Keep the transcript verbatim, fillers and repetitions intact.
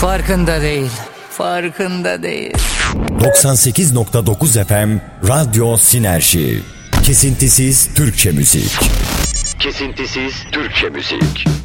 Farkında değil. Farkında değil. doksan sekiz nokta dokuz F M Radyo Sinerji. Kesintisiz Türkçe müzik. Kesintisiz Türkçe müzik.